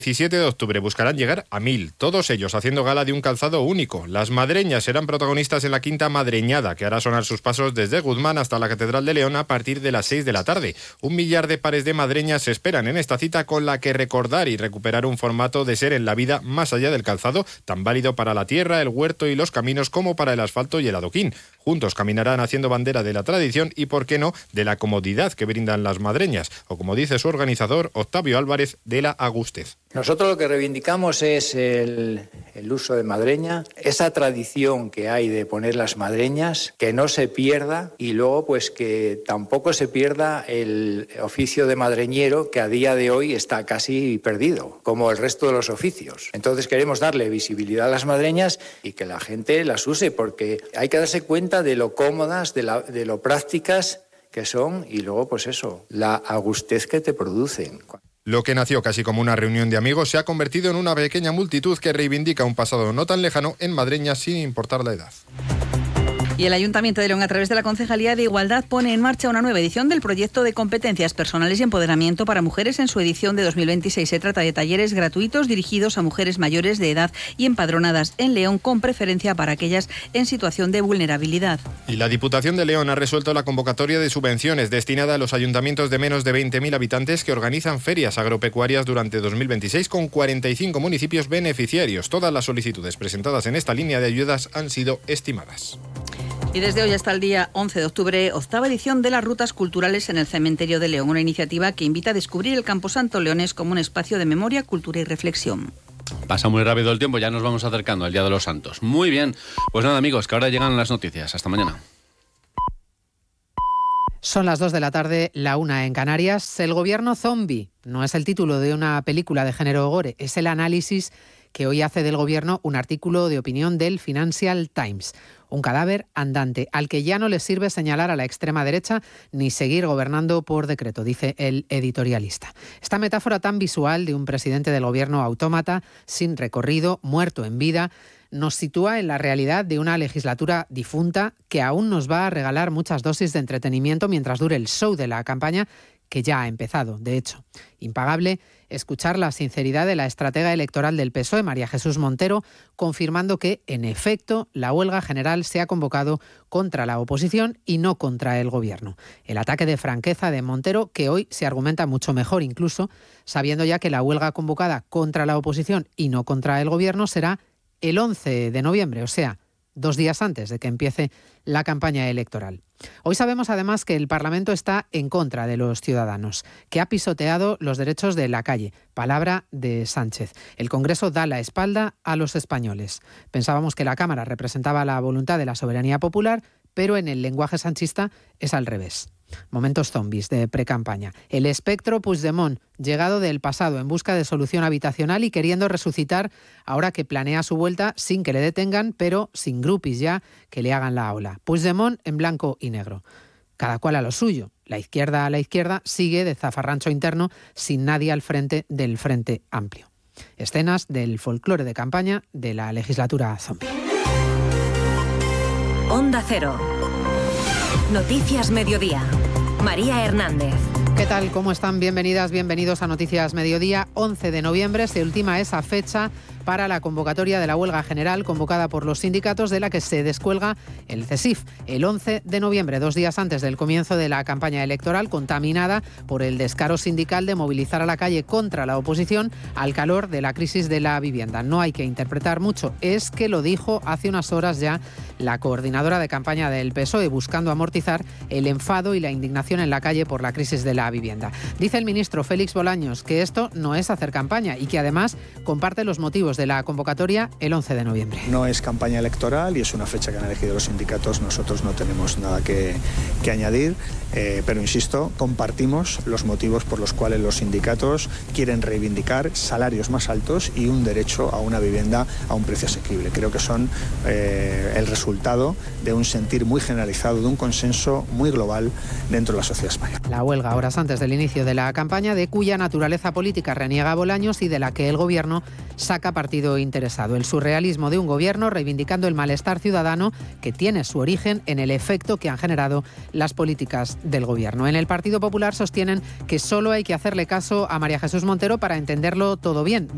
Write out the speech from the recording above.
17 de octubre buscarán llegar a 1000, todos ellos haciendo gala de un calzado único. Las madreñas serán protagonistas en la quinta madreñada, que hará sonar sus pasos desde Guzmán hasta la Catedral de León a partir de las 6 de la tarde. 1 millar de pares de madreñas se esperan en esta cita, con la que recordar y recuperar un formato de ser en la vida más allá del calzado, tan válido para la tierra, el huerto y los caminos como para el asfalto y el adoquín. Juntos caminarán haciendo bandera de la tradición y, por qué no, de la comodidad que brindan las madreñas, o como dice su organizador, Octavio Álvarez de la Agústez. Nosotros lo que reivindicamos es el uso de madreña, esa tradición que hay de poner las madreñas, que no se pierda, y luego pues que tampoco se pierda el oficio de madreñero, que a día de hoy está casi perdido, como el resto de los oficios. Entonces queremos darle visibilidad a las madreñas y que la gente las use, porque hay que darse cuenta de lo cómodas, de lo prácticas que son, y luego pues eso, la agustez que te producen. Lo que nació casi como una reunión de amigos se ha convertido en una pequeña multitud que reivindica un pasado no tan lejano en madreñas sin importar la edad. Y el Ayuntamiento de León, a través de la Concejalía de Igualdad, pone en marcha una nueva edición del proyecto de competencias personales y empoderamiento para mujeres en su edición de 2026. Se trata de talleres gratuitos dirigidos a mujeres mayores de edad y empadronadas en León, con preferencia para aquellas en situación de vulnerabilidad. Y la Diputación de León ha resuelto la convocatoria de subvenciones destinada a los ayuntamientos de menos de 20.000 habitantes que organizan ferias agropecuarias durante 2026, con 45 municipios beneficiarios. Todas las solicitudes presentadas en esta línea de ayudas han sido estimadas. Y desde hoy hasta el día 11 de octubre, octava edición de las Rutas Culturales en el Cementerio de León, una iniciativa que invita a descubrir el Camposanto leonés como un espacio de memoria, cultura y reflexión. Pasa muy rápido el tiempo, ya nos vamos acercando al Día de los Santos. Muy bien, pues nada amigos, que ahora llegan las noticias. Hasta mañana. Son las 2 de la tarde, la 1 en Canarias. El gobierno zombie no es el título de una película de género gore, es el análisis que hoy hace del gobierno un artículo de opinión del Financial Times. Un cadáver andante al que ya no le sirve señalar a la extrema derecha ni seguir gobernando por decreto, dice el editorialista. Esta metáfora tan visual de un presidente del gobierno autómata, sin recorrido, muerto en vida, nos sitúa en la realidad de una legislatura difunta que aún nos va a regalar muchas dosis de entretenimiento mientras dure el show de la campaña, que ya ha empezado, de hecho. Impagable escuchar la sinceridad de la estratega electoral del PSOE, María Jesús Montero, confirmando que, en efecto, la huelga general se ha convocado contra la oposición y no contra el gobierno. El ataque de franqueza de Montero, que hoy se argumenta mucho mejor, incluso sabiendo ya que la huelga convocada contra la oposición y no contra el gobierno será el 11 de noviembre, o sea, 2 días antes de que empiece la campaña electoral. Hoy sabemos además que el Parlamento está en contra de los ciudadanos, que ha pisoteado los derechos de la calle. Palabra de Sánchez. El Congreso da la espalda a los españoles. Pensábamos que la Cámara representaba la voluntad de la soberanía popular, pero en el lenguaje sanchista es al revés. Momentos zombies de precampaña. El espectro Puigdemont, llegado del pasado en busca de solución habitacional y queriendo resucitar ahora que planea su vuelta sin que le detengan, pero sin grupis ya que le hagan la ola. Puigdemont en blanco y negro. Cada cual a lo suyo. La izquierda a la izquierda sigue de zafarrancho interno sin nadie al frente del Frente Amplio. Escenas del folclore de campaña de la legislatura zombie. Onda Cero. Noticias Mediodía. María Hernández. ¿Qué tal? ¿Cómo están? Bienvenidas, bienvenidos a Noticias Mediodía. 11 de noviembre se ultima esa fecha para la convocatoria de la huelga general convocada por los sindicatos, de la que se descuelga el CESIF. El 11 de noviembre, 2 días antes del comienzo de la campaña electoral, contaminada por el descaro sindical de movilizar a la calle contra la oposición al calor de la crisis de la vivienda. No hay que interpretar mucho, es que lo dijo hace unas horas ya la coordinadora de campaña del PSOE, buscando amortizar el enfado y la indignación en la calle por la crisis de la vivienda. Dice el ministro Félix Bolaños que esto no es hacer campaña y que además comparte los motivos de la convocatoria el 11 de noviembre. No es campaña electoral y es una fecha que han elegido los sindicatos. Nosotros no tenemos nada que añadir, pero insisto, compartimos los motivos por los cuales los sindicatos quieren reivindicar salarios más altos y un derecho a una vivienda a un precio asequible. Creo que son el resultado de un sentir muy generalizado, de un consenso muy global dentro de la sociedad española. La huelga horas antes del inicio de la campaña, de cuya naturaleza política reniega Bolaños y de la que el gobierno saca partido interesado. El surrealismo de un gobierno reivindicando el malestar ciudadano que tiene su origen en el efecto que han generado las políticas del gobierno. En el Partido Popular sostienen que solo hay que hacerle caso a María Jesús Montero para entenderlo todo bien.